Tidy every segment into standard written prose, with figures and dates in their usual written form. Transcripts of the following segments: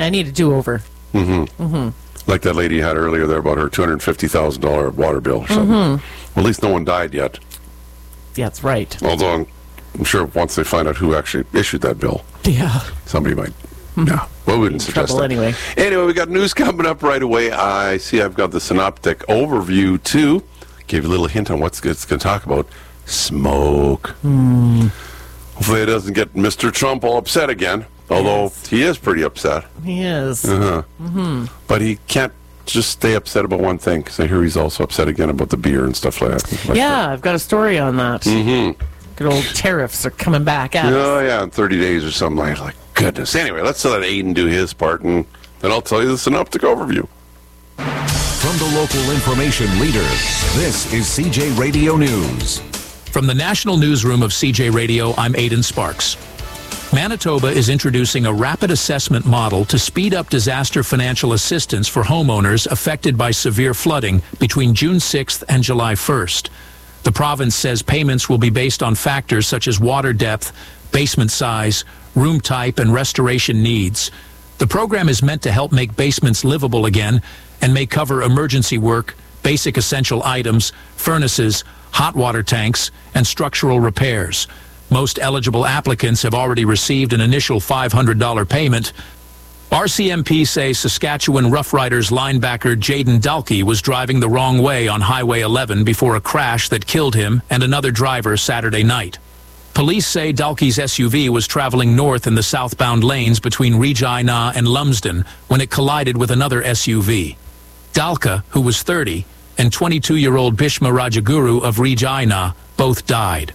I need a do-over. Like that lady had earlier there about her $250,000 water bill or something. Well, at least no one died yet. Yeah, that's right. Although I'm sure once they find out who actually issued that bill, somebody might. No, well, we wouldn't suggest that. Anyway, we got news coming up right away. I see I've got the synoptic overview, too. Gave you a little hint on what it's going to talk about. Smoke. Hopefully it doesn't get Mr. Trump all upset again, although he is pretty upset. he is. But he can't just stay upset about one thing, because I hear he's also upset again about the beer and stuff like that. I've got a story on that. Good old tariffs are coming back at us. Oh, yeah, in 30 days or something like goodness. Anyway, let's let Aiden do his part, and then I'll tell you the synoptic overview. From the local information leader, this is CJ Radio News. From the National Newsroom of CJ Radio, I'm Aidan Sparks. Manitoba is introducing a rapid assessment model to speed up disaster financial assistance for homeowners affected by severe flooding between June 6th and July 1st. The province says payments will be based on factors such as water depth, basement size, room type, and restoration needs. The program is meant to help make basements livable again and may cover emergency work, basic essential items, furnaces, hot water tanks, and structural repairs. Most eligible applicants have already received an initial $500 payment. RCMP say Saskatchewan Roughriders linebacker Jaden Dalkey was driving the wrong way on Highway 11 before a crash that killed him and another driver Saturday night. Police say Dalkey's SUV was traveling north in the southbound lanes between Regina and Lumsden when it collided with another SUV. Dalka, who was 30, and 22-year-old Bhishma Rajaguru of Regina both died.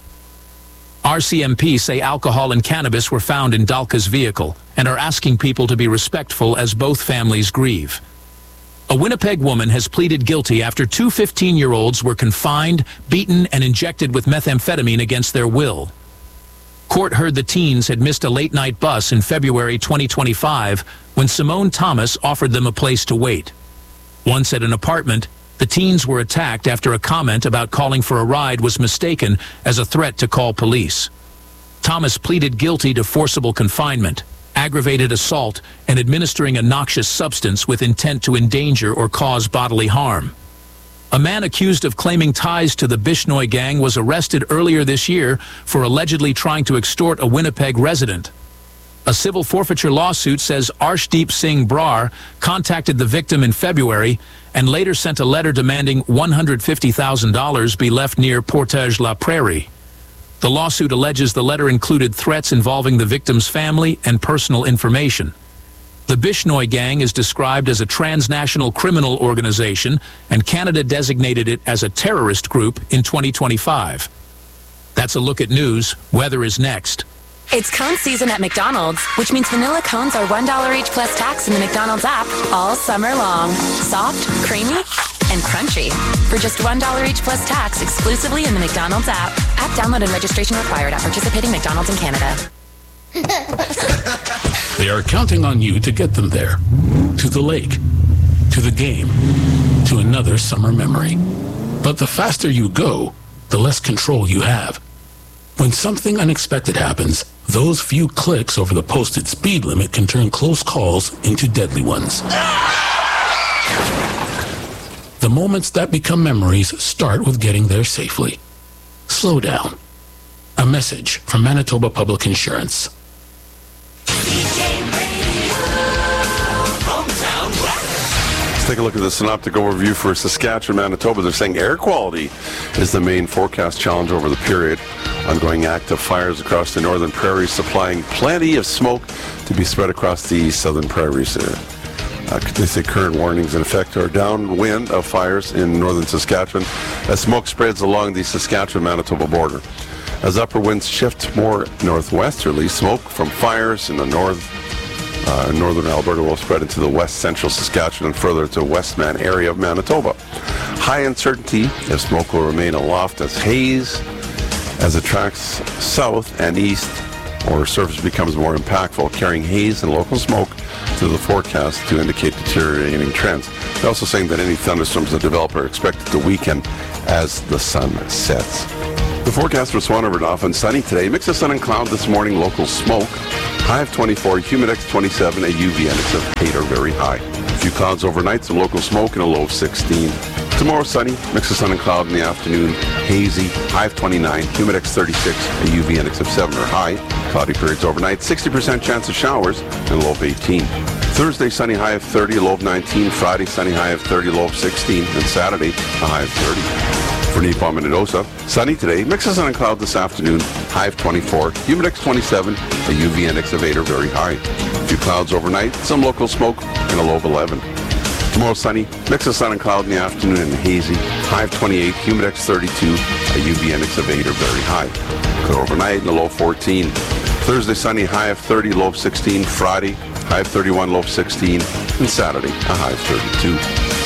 RCMP say alcohol and cannabis were found in Dalka's vehicle and are asking people to be respectful as both families grieve. A Winnipeg woman has pleaded guilty after two 15-year-olds were confined, beaten, and injected with methamphetamine against their will. Court heard the teens had missed a late-night bus in February 2025 when Simone Thomas offered them a place to wait. Once at an apartment, the teens were attacked after a comment about calling for a ride was mistaken as a threat to call police. Thomas pleaded guilty to forcible confinement, aggravated assault, and administering a noxious substance with intent to endanger or cause bodily harm. A man accused of claiming ties to the Bishnoi gang was arrested earlier this year for allegedly trying to extort a Winnipeg resident. A civil forfeiture lawsuit says Arshdeep Singh Brar contacted the victim in February and later sent a letter demanding $150,000 be left near Portage la Prairie. The lawsuit alleges the letter included threats involving the victim's family and personal information. The Bishnoi gang is described as a transnational criminal organization, and Canada designated it as a terrorist group in 2025. That's a look at news. Weather is next. It's cone season at McDonald's, which means vanilla cones are $1 each plus tax in the McDonald's app all summer long. Soft, creamy, and crunchy. For just $1 each plus tax exclusively in the McDonald's app. App download and registration required at participating McDonald's in Canada. They are counting on you to get them there. To the lake. To the game. To another summer memory. But the faster you go, the less control you have. When something unexpected happens, those few clicks over the posted speed limit can turn close calls into deadly ones. The moments that become memories start with getting there safely. Slow down. A message from Manitoba Public Insurance. Let's take a look at the synoptic overview for Saskatchewan, Manitoba. They're saying air quality is the main forecast challenge over the period. Ongoing active fires across the northern prairies supplying plenty of smoke to be spread across the southern prairies. They say current warnings in effect are downwind of fires in northern Saskatchewan as smoke spreads along the Saskatchewan-Manitoba border. As upper winds shift more northwesterly, smoke from fires in the northern Alberta will spread into the west central Saskatchewan and further to the Westman area of Manitoba. High uncertainty if smoke will remain aloft as haze as it tracks south and east or surface becomes more impactful, carrying haze and local smoke to the forecast to indicate deteriorating trends. They're also saying that any thunderstorms that develop are expected to weaken as the sun sets. The forecast for Swan River Dauphin, sunny today. Mix of sun and cloud this morning, local smoke. High of 24, humidex 27, a UV index of 8 or very high. A few clouds overnight, some local smoke, and a low of 16. Tomorrow sunny, mix of sun and cloud in the afternoon, hazy, high of 29, humidex 36, a UV index of 7 or high. Cloudy periods overnight, 60% chance of showers, and a low of 18. Thursday, sunny, high of 30, a low of 19. Friday, sunny, high of 30, a low of 16. And Saturday, a high of 30. For Nepal, Minnedosa, sunny today, mix of sun and cloud this afternoon, high of 24, humidex 27, a UV index of 8 or very high. A few clouds overnight, some local smoke, and a low of 11. Tomorrow sunny, mix of sun and cloud in the afternoon and hazy, high of 28, humidex 32, a UV index of 8 or very high. Clear overnight and a low of 14. Thursday, sunny, high of 30, low of 16. Friday, high of 31, low of 16. And Saturday, a high of 32.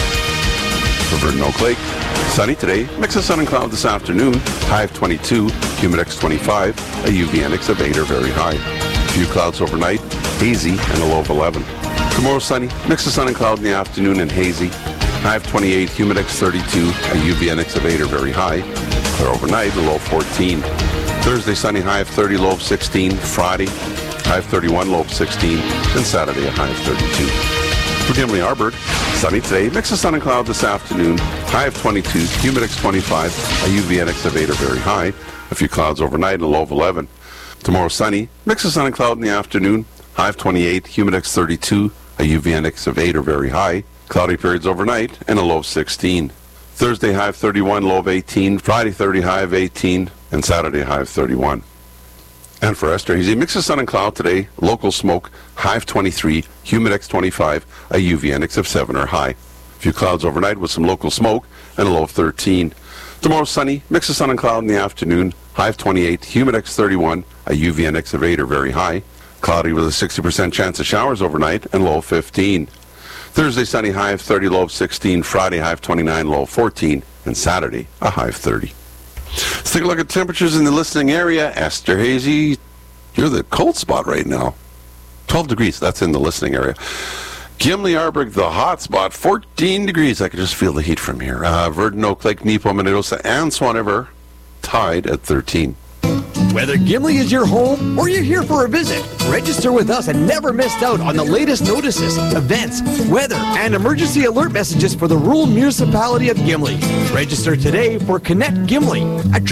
For Verdon Oak Lake, sunny today, mix of sun and cloud this afternoon, high of 22, humidex 25, a UV index of 8 or very high. A few clouds overnight, hazy, and a low of 11. Tomorrow sunny, mix of sun and cloud in the afternoon and hazy, high of 28, humidex 32, a UV index of 8 or very high. Clear overnight, a low of 14. Thursday sunny, high of 30, low of 16. Friday, high of 31, low of 16. And Saturday, a high of 32. For Gimli Arbor, sunny today, mix of sun and cloud this afternoon, high of 22, humidex 25, a UV index of 8 or very high. A few clouds overnight and a low of 11. Tomorrow sunny, mix of sun and cloud in the afternoon, high of 28, humidex 32, a UV index of 8 or very high. Cloudy periods overnight and a low of 16. Thursday, high of 31, low of 18. Friday, 30, high of 18. And Saturday, high of 31. And for Esterhazy, mix of sun and cloud today, local smoke, high of 23, humidex 25, a UV index of 7 or high. A few clouds overnight with some local smoke and a low of 13. Tomorrow sunny, mix of sun and cloud in the afternoon, high of 28, humidex 31, a UV index of 8 or very high. Cloudy with a 60% chance of showers overnight and low of 15. Thursday sunny, high of 30, low of 16. Friday, high of 29, low of 14. And Saturday, a high of 30. Let's take a look at temperatures in the listening area. Esterhazy, you're the cold spot right now. 12 degrees, that's in the listening area. Gimli Arbor, the hot spot, 14 degrees. I can just feel the heat from here. Verdon, Oak Lake, Nepo, Minnedosa, and Swan River tied at 13. Whether Gimli is your home or you're here for a visit, register with us and never miss out on the latest notices, events, weather, and emergency alert messages for the rural municipality of Gimli. Register today for Connect Gimli at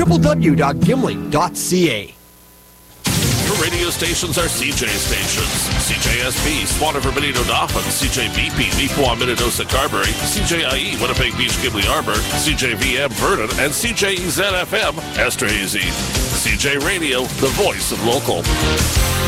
www.gimli.ca. Your radio stations are CJ stations. CJSP, Swan River, Benito Dauphin, CJBP, Neepawa, Minnedosa, Carberry, CJIE, Winnipeg Beach, Gimli Arbor, CJVM, Verdon, and CJEZ-FM, Esterhazy. CJ Radio, the voice of local.